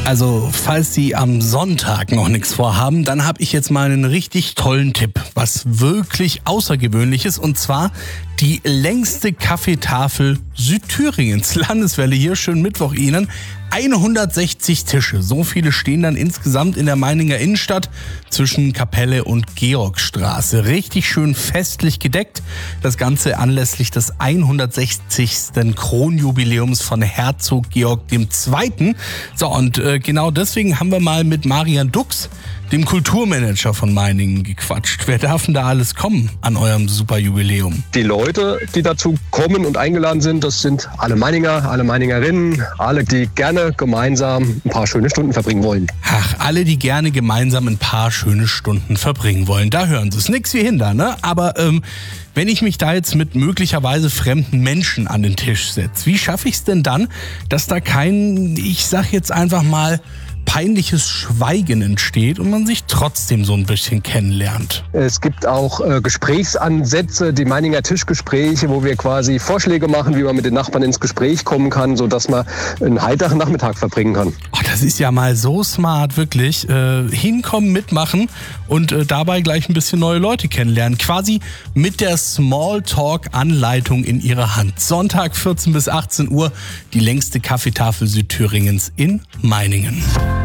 Also, falls Sie am Sonntag noch nichts vorhaben, dann habe ich jetzt mal einen richtig tollen Tipp, was wirklich Außergewöhnliches, und zwar die längste Kaffeetafel Südthüringens. Landeswelle hier, schönen Mittwoch Ihnen. 160 Tische, so viele stehen dann insgesamt in der Meininger Innenstadt zwischen Kapelle und Georgstraße. Richtig schön festlich gedeckt. Das Ganze anlässlich des 160. Kronjubiläums von Herzog Georg II. So, und genau deswegen haben wir mal mit Marian Dux, dem Kulturmanager von Meiningen, gequatscht. Wer darf denn da alles kommen an eurem Superjubiläum? Die Leute, die dazu kommen und eingeladen sind, das sind alle Meininger, alle Meiningerinnen, alle, die gerne gemeinsam ein paar schöne Stunden verbringen wollen. Ach, alle, die gerne gemeinsam ein paar schöne Stunden verbringen wollen. Da hören Sie es. Nix wie hinder, ne? Aber wenn ich mich da jetzt mit möglicherweise fremden Menschen an den Tisch setze, wie schaffe ich es denn dann, dass da kein, ich sag jetzt einfach mal, peinliches Schweigen entsteht und man sich trotzdem so ein bisschen kennenlernt? Es gibt auch Gesprächsansätze, die Meininger Tischgespräche, wo wir quasi Vorschläge machen, wie man mit den Nachbarn ins Gespräch kommen kann, sodass man einen heiteren Nachmittag verbringen kann. Oh, das ist ja mal so smart, wirklich. Hinkommen, mitmachen und dabei gleich ein bisschen neue Leute kennenlernen. Quasi mit der Smalltalk-Anleitung in Ihrer Hand. Sonntag 14 bis 18 Uhr, die längste Kaffeetafel Südthüringens in Meiningen.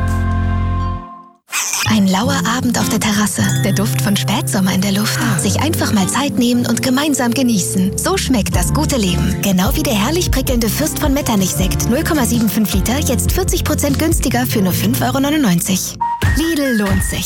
Ein lauer Abend auf der Terrasse, der Duft von Spätsommer in der Luft. Sich einfach mal Zeit nehmen und gemeinsam genießen. So schmeckt das gute Leben. Genau wie der herrlich prickelnde Fürst von Metternich-Sekt. 0,75 Liter, jetzt 40% günstiger für nur 5,99 €. Lidl lohnt sich.